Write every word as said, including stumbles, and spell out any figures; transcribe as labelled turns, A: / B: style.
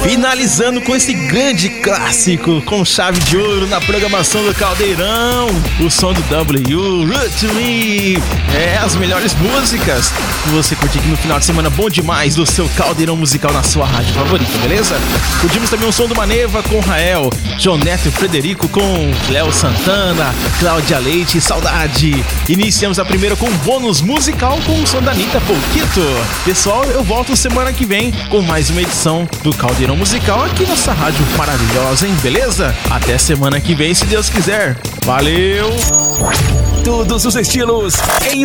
A: Finalizando com esse grande clássico com chave de ouro na programação do Caldeirão, o som do W, Root to Me. É, as melhores músicas que você curte aqui no final de semana bom demais do seu Caldeirão Musical na sua rádio favorita, beleza? Curtimos também o som do Maneva com Rael, João Neto e Frederico com Léo Santana, Cláudia Leite e Saudade. Iniciamos a primeira com um bônus musical com o som da Anitta Pouquito. Pessoal, eu volto semana que vem com mais uma edição do Caldeirão Musical aqui nessa rádio maravilhosa, hein? Beleza? Até semana que vem, se Deus quiser. Valeu!
B: Todos os estilos em